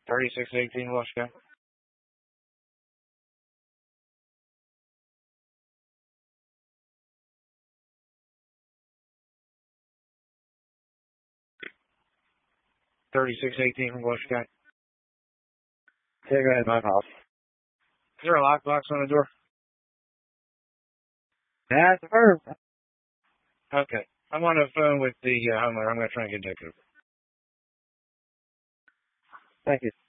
3618 Washington. Washington. Yeah, go ahead, my house. Is there a lockbox on the door? That's perfect. Okay. I'm on the phone with the homeowner. I'm going to try and get that over. Thank you.